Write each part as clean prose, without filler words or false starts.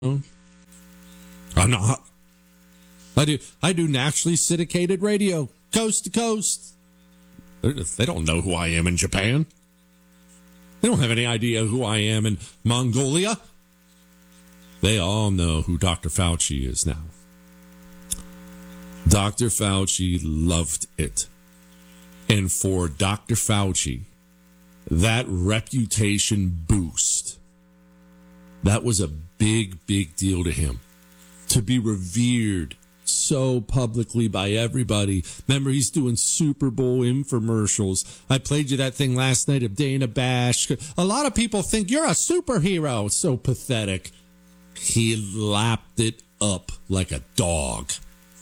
I'm not. I do naturally syndicated radio, coast to coast. They don't know who I am in Japan. They don't have any idea who I am in Mongolia. They all know who Dr. Fauci is now. Dr. Fauci loved it. And for Dr. Fauci, that reputation boost, that was a big, big deal to him. To be revered so publicly by everybody. Remember, he's doing Super Bowl infomercials. I played you that thing last night of Dana Bash. A lot of people think you're a superhero. It's so pathetic. He lapped it up like a dog.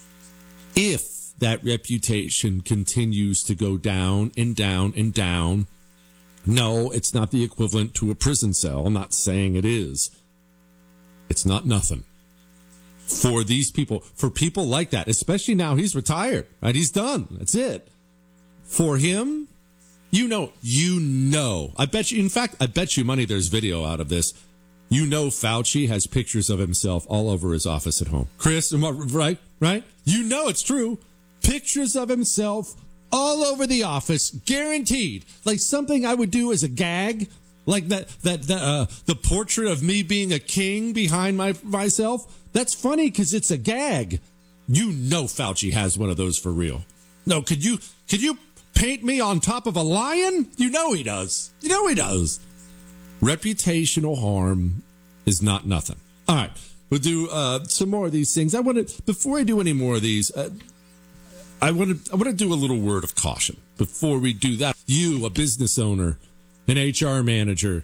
If that reputation continues to go down and down and down, no, it's not the equivalent to a prison cell. I'm not saying it is. It's not nothing. For these people, for people like that, especially now he's retired, right? He's done. That's it. For him, you know, I bet you, in fact, I bet you money there's video out of this. You know, Fauci has pictures of himself all over his office at home. Chris, right? You know it's true. Pictures of himself all over the office, guaranteed. Like something I would do as a gag, like the portrait of me being a king behind myself. That's funny because it's a gag. You know Fauci has one of those for real. No, could you paint me on top of a lion? You know he does. Reputational harm is not nothing. All right, we'll do some more of these things. Before I do any more of these, I want to do a little word of caution before we do that. You, a business owner, an HR manager,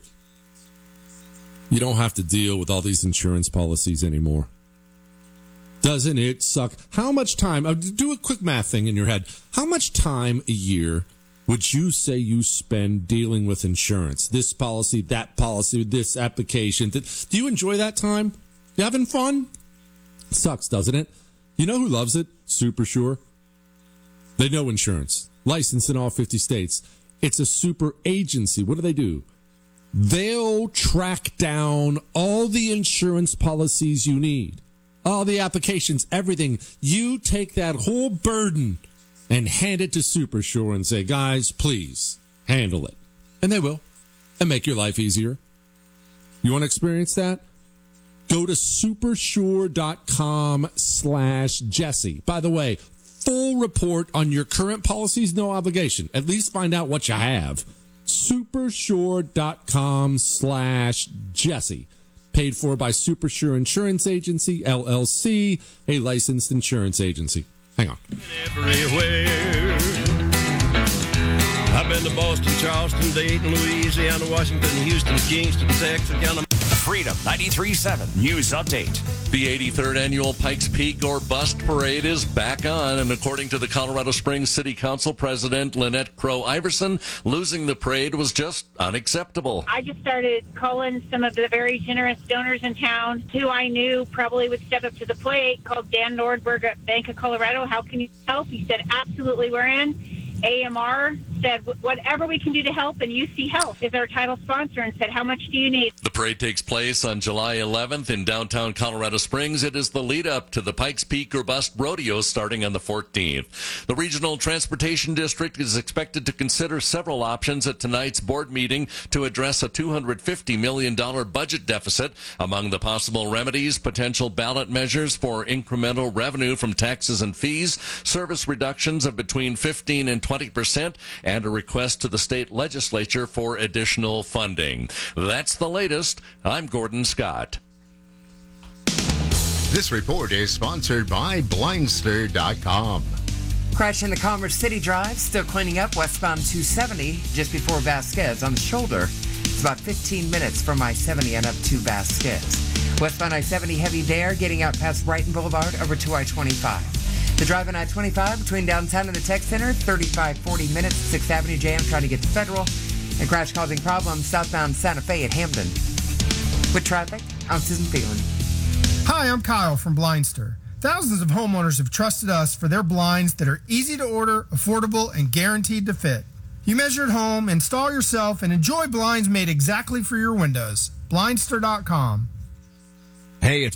you don't have to deal with all these insurance policies anymore. Doesn't it suck? How much time, do a quick math thing in your head. How much time a year would you say you spend dealing with insurance? This policy, that policy, this application. Do you enjoy that time? You having fun? Sucks, doesn't it? You know who loves it? Super Sure. They know insurance. Licensed in all 50 states. It's a super agency. What do? They'll track down all the insurance policies you need. All the applications, everything. You take that whole burden and hand it to Super Sure and say, guys, please handle it. And they will. And make your life easier. You want to experience that? Go to supersure.com/Jesse. By the way, full report on your current policies, no obligation. At least find out what you have. Supersure.com/Jesse. Paid for by Super Sure Insurance Agency, LLC, a licensed insurance agency. Hang on. Everywhere. I've been to Boston, Charleston, Dayton, Louisiana, Washington, Houston, Kingston, Texas, Ghana. Freedom 93.7 News Update. The 83rd Annual Pikes Peak or Bust Parade is back on, and according to the Colorado Springs City Council President Lynette Crow Iverson, losing the parade was just unacceptable. I just started calling some of the very generous donors in town who I knew probably would step up to the plate, called Dan Nordberg at Bank of Colorado. How can you help? He said, absolutely, we're in. AMR said, whatever we can do to help, and UC Health is our title sponsor and said, how much do you need? The parade takes place on July 11th in downtown Colorado Springs. It is the lead up to the Pikes Peak or Bust Rodeo starting on the 14th. The Regional Transportation District is expected to consider several options at tonight's board meeting to address a $250 million budget deficit. Among the possible remedies, potential ballot measures for incremental revenue from taxes and fees, service reductions of between 15 and 20%, and a request to the state legislature for additional funding. That's the latest. I'm Gordon Scott. This report is sponsored by Blindster.com. Crash in the Commerce City Drive, still cleaning up westbound 270 just before Vasquez on the shoulder. It's about 15 minutes from I-70 and up to Vasquez. Westbound I-70 heavy there, getting out past Brighton Boulevard over to I-25. The drive on I-25 between downtown and the tech center, 35-40 minutes, 6th Avenue jam trying to get to Federal. And crash causing problems southbound Santa Fe at Hampton. With traffic, I'm Susan Thielen. Hi, I'm Kyle from Blindster. Thousands of homeowners have trusted us for their blinds that are easy to order, affordable, and guaranteed to fit. You measure at home, install yourself, and enjoy blinds made exactly for your windows. Blindster.com. Hey, it's